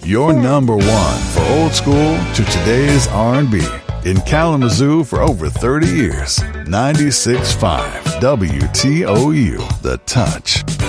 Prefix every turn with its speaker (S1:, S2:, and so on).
S1: Your number one for old school to today's R&B. In Kalamazoo for over 30 years. 96.5 WTOU, The Touch.